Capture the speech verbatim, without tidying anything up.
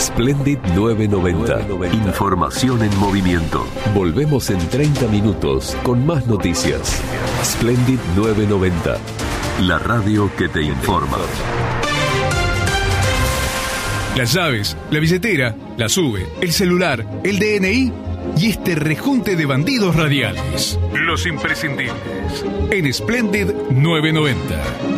Splendid novecientos noventa. Información en movimiento. Volvemos en treinta minutos con más noticias. Splendid novecientos noventa. La radio que te informa. Las llaves, la billetera, la sube, el celular, el D N I y este rejunte de bandidos radiales. Los imprescindibles. En Splendid novecientos noventa.